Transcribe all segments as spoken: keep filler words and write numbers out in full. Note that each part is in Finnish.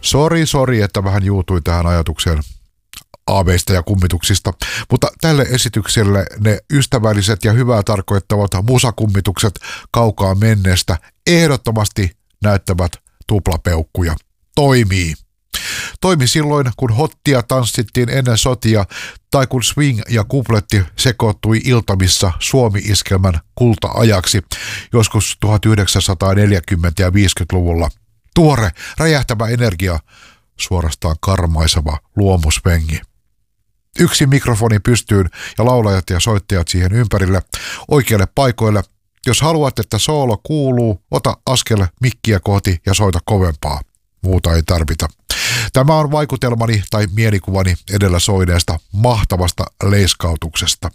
Sori, sori, että vähän juutuin tähän ajatukseen aaveista ja kummituksista, mutta tälle esitykselle ne ystävälliset ja hyvää tarkoittavat musakummitukset kaukaa menneestä ehdottomasti näyttävät tuplapeukkuja. Toimii. Toimi silloin, kun hottia tanssittiin ennen sotia tai kun swing ja kupletti sekoittui iltamissa Suomi-iskelmän kulta-ajaksi joskus tuhatyhdeksänsataaneljäkymmentä- ja viisikymmentäluvulla. Tuore, räjähtävä energia, suorastaan karmaiseva luomusvengi. Yksi mikrofoni pystyyn ja laulajat ja soittajat siihen ympärille, oikeille paikoille. Jos haluat, että soolo kuuluu, ota askel mikkiä kohti ja soita kovempaa. Muuta ei tarvita. Tämä on vaikutelmani tai mielikuvani edellä soineesta mahtavasta leiskautuksesta.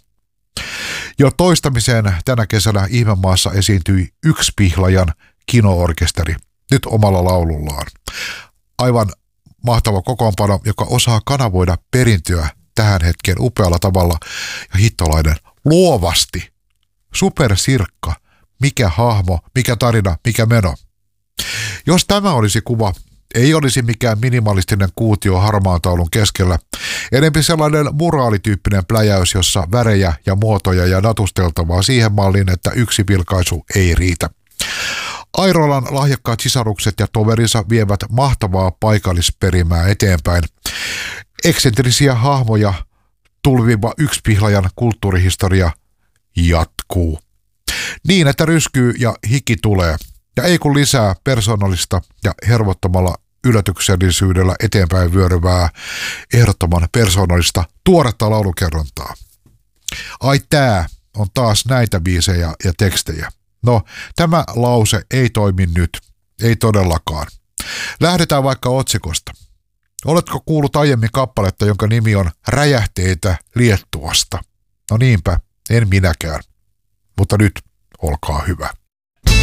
Jo toistamiseen tänä kesänä Ihmemaassa esiintyi yksi pihlajan kinoorkesteri, nyt omalla laulullaan. Aivan mahtava kokoonpano, joka osaa kanavoida perintöä tähän hetkeen upealla tavalla ja hittolainen luovasti. Supersirkka, mikä hahmo, mikä tarina, mikä meno. Jos tämä olisi kuva, ei olisi mikään minimalistinen kuutio harmaan taulun keskellä, enempi sellainen muraalityyppinen pläjäys, jossa värejä ja muotoja ja natusteltavaa siihen malliin, että yksi vilkaisu ei riitä. Airolan lahjakkaat sisarukset ja toverinsa vievät mahtavaa paikallisperimää eteenpäin. Eksentrisiä hahmoja tulviva yksipihlajan kulttuurihistoria jatkuu. Niin, että ryskyy ja hiki tulee. Ja ei kun lisää persoonallista ja hervottomalla yllätyksellisyydellä eteenpäin vyöryvää, ehdottoman persoonallista tuoretta laulukerrontaa. Ai tää on taas näitä biisejä ja tekstejä. No, tämä lause ei toimi nyt, ei todellakaan. Lähdetään vaikka otsikosta. Oletko kuullut aiemmin kappaletta, jonka nimi on Räjähteitä Liettuasta? No niinpä, en minäkään. Mutta nyt olkaa hyvä.